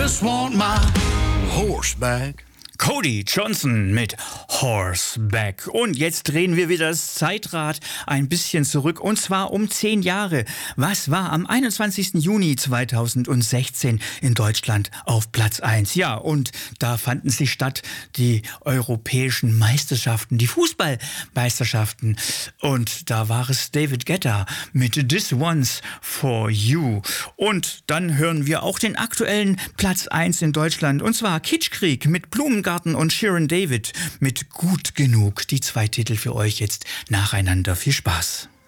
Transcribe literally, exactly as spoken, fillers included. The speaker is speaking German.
Just want my horseback. Cody Johnson mit Horseback. Und jetzt drehen wir wieder das Zeitrad ein bisschen zurück, und zwar um zehn Jahre. Was war am einundzwanzigsten Juni zweitausendsechzehn in Deutschland auf Platz eins? Ja, und da fanden sie statt die europäischen Meisterschaften, die Fußballmeisterschaften. Und da war es David Guetta mit This One's For You. Und dann hören wir auch den aktuellen Platz eins in Deutschland, und zwar Kitschkrieg mit Blumengarten und Sharon David mit Gut genug. Die zwei Titel für euch jetzt nacheinander. Viel Spaß.